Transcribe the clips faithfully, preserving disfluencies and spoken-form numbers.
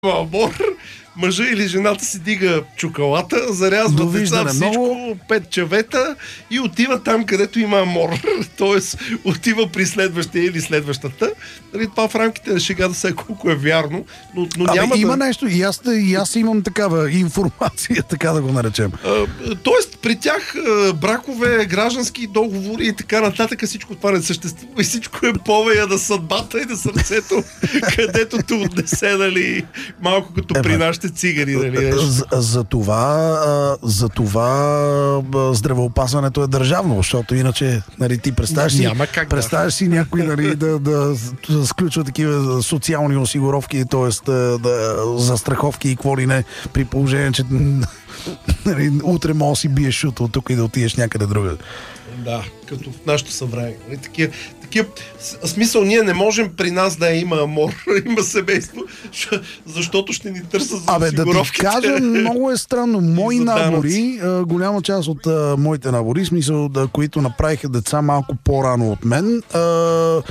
Амор, мъжа или жената си дига чоколата, зарязва деца, всичко, много... пет чавета и отива там, където има амор. Тоест, отива при следващия или следващата. Нали, това в рамките на шега да се колко е вярно, но, но Абе, няма има да... нещо, и аз, и аз имам такава информация, така да го наречем. А, тоест, при тях а, бракове, граждански договори и така нататък, всичко това не съществува и всичко е повея на съдбата и на сърцето, където те отнесе, нали, малко като е, при нашите цигари, нали? За, за това, за това здравеопазването е държавно, защото иначе, нали, ти представяш си, представяш си някой, нали, да, да, да сключва такива социални осигуровки, т.е. да, да, за страховки и какво ли не, при положение, че нали, утре може да си биеш шута от тук и да отидеш някъде друга. Да, като в нашото събрание. Такива, такива, смисъл, ние не можем при нас да има амор, има семейство, защото ще ни търсят за Абе, да ти кажа, много е странно. Мои набори, голяма част от а, моите набори, смисъл, да, които направиха деца малко по-рано от мен, а,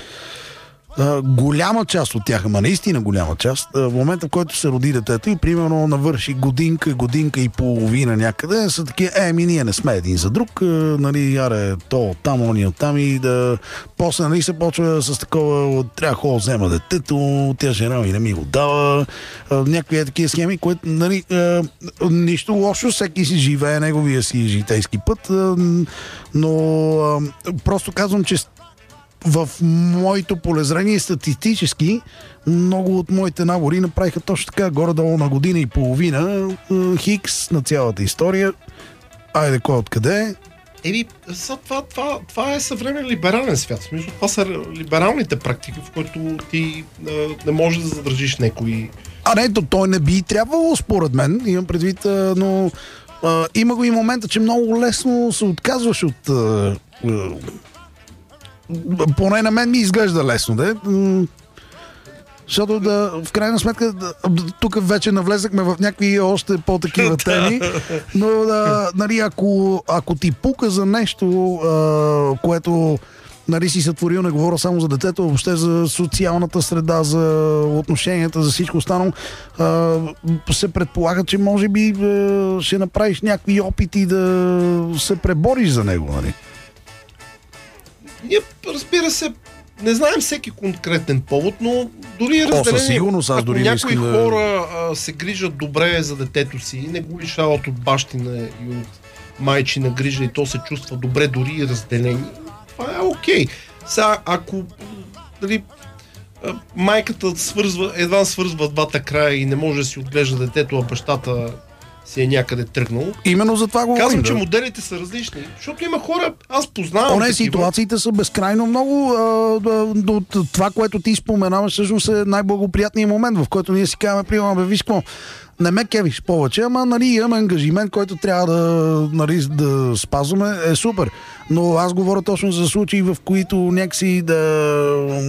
Uh, голяма част от тях, ама наистина голяма част, uh, в момента, в който се роди детето и примерно навърши годинка, годинка и половина някъде, са такива, е, ми ние не сме един за друг, uh, нали, аре, то там, они оттам и да... После, нали, се почва с такова, трябва хора взема детето, тя жена ми не ми го дава, uh, някакви е такива схеми, които, нали, uh, нищо лошо, всеки си живее неговия си житейски път, uh, но uh, просто казвам, че в моето полезрение статистически много от моите набори направиха точно така, горе-долу на година и половина, хикс на цялата история. Айде, кой откъде? Еми, това, това, това е съвременен либерален свят. В смисъл, това са либералните практики, в които ти а, не можеш да задържиш някой. А не, то той не би трябвало, според мен, имам предвид, а, но а, има го и момента, че много лесно се отказваш от... А, а, поне на мен ми изглежда лесно, да? Защото да, в крайна сметка, да, тук вече навлезахме в някакви още по-такива теми, но да, нали, ако, ако ти пука за нещо, а, което, нали, си сътворил, не говоря само за детето, въобще за социалната среда, за отношенията, за всичко останало, а, се предполага, че може би а, ще направиш някакви опити да се пребориш за него, нали? Ние, разбира се, не знаем всеки конкретен повод, но дори разделение, сигурност, ако дори някои да... хора а, се грижат добре за детето си и не го лишават от бащина и от майчина грижа и то се чувства добре, дори и разделени, това е окей. Сега, ако дали, майката свързва, едва свързва двата края и не може да си отглежда детето, а бащата си е някъде тръгнал. Именно за това говорим. Казвам, да. че моделите са различни, защото има хора, аз познавам. Оне, ситуациите са безкрайно много. До това, което ти споменаваш, всъщност е най-благоприятният момент, в който ние си казваме, примерно, бе, виж какво, не ме кевиш повече, ама, нали, имаме ангажимент, който трябва да, нали, да спазваме, е супер. Но аз говоря точно за случаи, в които някакси да...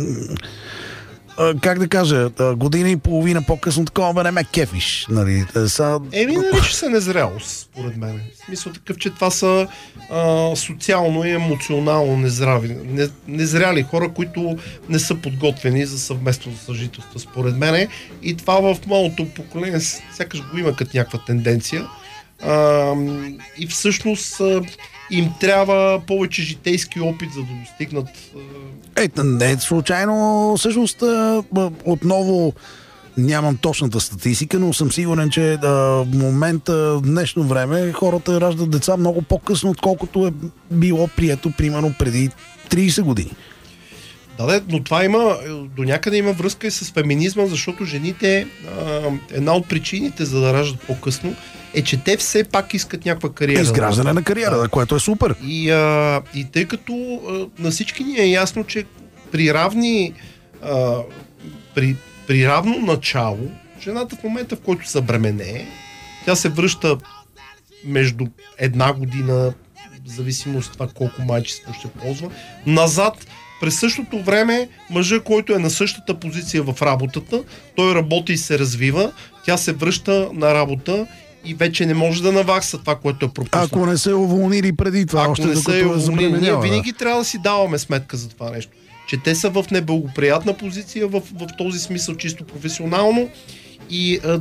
как да кажа, година и половина по-късно такова, бе, не ме кефиш. Нали, са... Еми, нарича се незрялост, според мен. В смисъл такъв, че това са а, социално и емоционално незрави, не, незряли хора, които не са подготвени за съвместно съжителство, според мен. И това в моето поколение сякаш го има като някаква тенденция. А, и всъщност а, им трябва повече житейски опит, за да достигнат... Е, не е случайно, всъщност, отново нямам точната статистика, но съм сигурен, че в момента, в днешно време, хората раждат деца много по-късно, отколкото е било прието, примерно, преди трийсет години. Да, да, но това има, до някъде има връзка и с феминизма, защото жените, една от причините за да раждат по-късно, е, че те все пак искат някаква кариера. Изграждане на кариера, да, което е супер. И, а, и тъй като а, на всички ни е ясно, че при равни а, при, при равно начало, жената в момента, в който се бременее, тя се връща между една година, в зависимост от това колко майчество ще ползва, назад. През същото време мъжа, който е на същата позиция в работата, той работи и се развива, тя се връща на работа и вече не може да навакса това, което е пропуснато. Ако не се уволнили преди това, Ако още не докато се е забременява. Ние винаги трябва да си даваме сметка за това нещо. Че те са в неблагоприятна позиция в, в този смисъл чисто професионално и а,